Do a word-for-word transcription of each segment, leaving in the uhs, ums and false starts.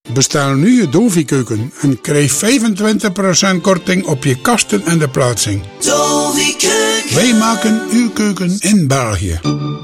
Bestel nu je Dovi-keuken en krijg vijfentwintig procent korting op je kasten en de plaatsing. Dovi-keuken. Wij maken uw keuken in België.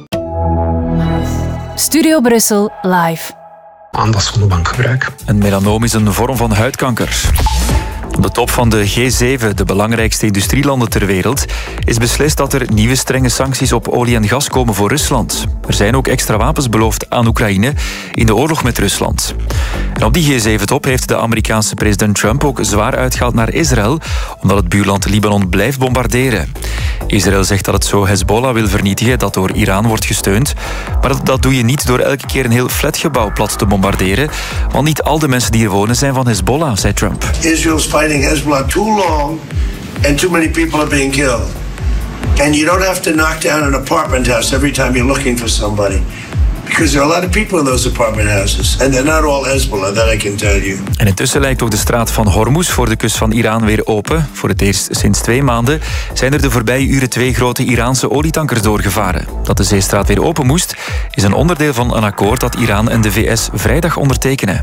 Studio Brussel live. Aandacht van de bankgebruik. Een melanoom is een vorm van huidkanker. Op de top van de G zeven, de belangrijkste industrielanden ter wereld, is beslist dat er nieuwe strenge sancties op olie en gas komen voor Rusland. Er zijn ook extra wapens beloofd aan Oekraïne in de oorlog met Rusland. En op die G zeven-top heeft de Amerikaanse president Trump ook zwaar uitgehaald naar Israël, omdat het buurland Libanon blijft bombarderen. Israël zegt dat het zo Hezbollah wil vernietigen, dat door Iran wordt gesteund. Maar dat, dat doe je niet door elke keer een heel flatgebouw plat te bombarderen. Want niet al de mensen die hier wonen zijn van Hezbollah, zei Trump. Israel's fighting Hezbollah too long and too many people are being killed. And you don't have to knock down an apartment house every time you're looking for somebody. Because there are a lot of people in those apartment houses. And they're not all Hezbollah, that I can tell you. En intussen lijkt ook de straat van Hormuz voor de kust van Iran weer open. Voor het eerst sinds twee maanden zijn er de voorbije uren twee grote Iraanse olietankers doorgevaren. Dat de zeestraat weer open moest, is een onderdeel van een akkoord dat Iran en de V S vrijdag ondertekenen.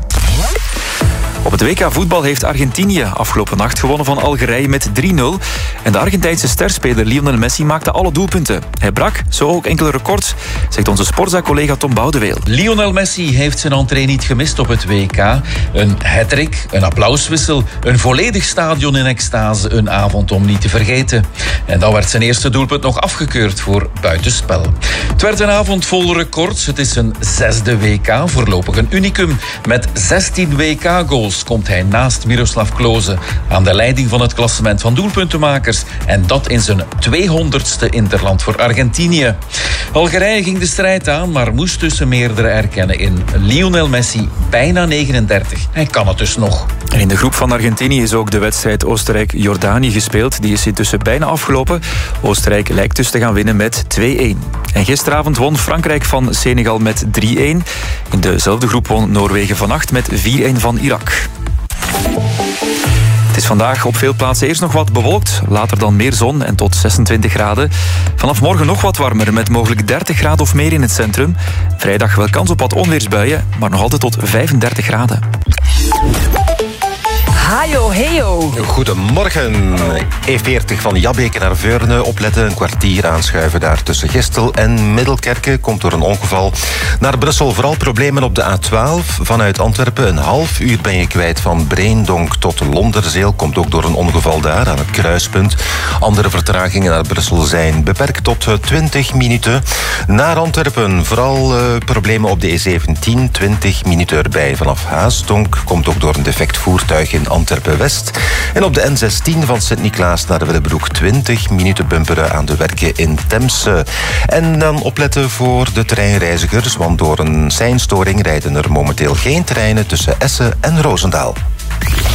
Op het W K voetbal heeft Argentinië afgelopen nacht gewonnen van Algerije met drie nul. En de Argentijnse sterspeler Lionel Messi maakte alle doelpunten. Hij brak zo ook enkele records, zegt onze Sporza-collega Tom Boudeweel. Lionel Messi heeft zijn entree niet gemist op het W K. Een hat-trick, een applauswissel, een volledig stadion in extase, een avond om niet te vergeten. En dan werd zijn eerste doelpunt nog afgekeurd voor buitenspel. Het werd een avond vol records. Het is een zesde W K, voorlopig een unicum. Met zestien W K-goals komt hij naast Miroslav Klose aan de leiding van het klassement van doelpuntenmakers. En dat in zijn tweehonderdste interland voor Argentinië. Algerije ging de strijd aan, maar moest tussen meerdere erkennen in Lionel Messi, bijna negenendertig. Hij kan het dus nog. En in de groep van Argentinië is ook de wedstrijd Oostenrijk-Jordanië gespeeld. Die is intussen bijna afgelopen. Oostenrijk lijkt dus te gaan winnen met twee-één. En gisteravond won Frankrijk van Senegal met drie-één. In dezelfde groep won Noorwegen vannacht met vier-één van Irak. Het is vandaag op veel plaatsen eerst nog wat bewolkt. Later dan meer zon en tot zesentwintig graden. Vanaf morgen nog wat warmer met mogelijk dertig graden of meer in het centrum. Vrijdag wel kans op wat onweersbuien, maar nog altijd tot vijfendertig graden. Hajo, heyo. Goedemorgen. E veertig van Jabbeke naar Veurne. Opletten, een kwartier aanschuiven daar tussen Gistel en Middelkerke. Komt door een ongeval. Naar Brussel vooral problemen op de A twaalf. Vanuit Antwerpen een half uur ben je kwijt van Breendonk tot Londerzeel. Komt ook door een ongeval daar aan het kruispunt. Andere vertragingen naar Brussel zijn beperkt tot twintig minuten. Naar Antwerpen vooral uh, problemen op de E zeventien. twintig minuten erbij vanaf Haasdonk. Komt ook door een defect voertuig in Antwerpen-West. En op de N zestien van Sint-Niklaas naar Willebroek twintig minuten bumperen aan de werken in Temse. En dan opletten voor de treinreizigers, want door een seinstoring rijden er momenteel geen treinen tussen Essen en Roosendaal.